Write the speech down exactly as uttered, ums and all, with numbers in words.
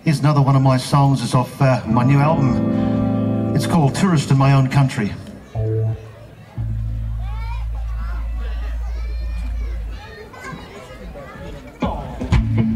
Here's another one of my songs. It's off uh, my new album. It's called Tourist in My Own Country.